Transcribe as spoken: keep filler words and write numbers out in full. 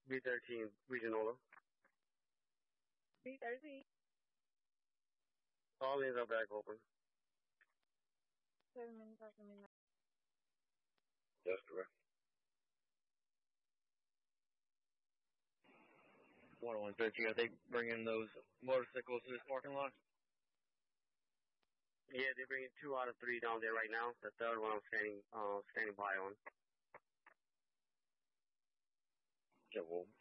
B thirteen, Regional. B thirteen. All lanes are back open. Seven minutes after midnight. That's correct. one oh one thirteen, are they bringing those motorcycles to this parking lot? Yeah, they're bringing two out of three down there right now. The third one I'm standing, uh, standing by on. Yeah, well,